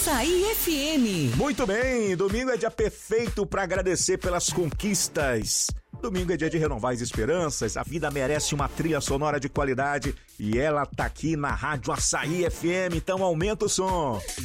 Açaí FM. Muito bem, domingo é dia perfeito para agradecer pelas conquistas. Domingo é dia de renovar as esperanças, a vida merece uma trilha sonora de qualidade e ela tá aqui na Rádio Açaí FM, então aumenta o som.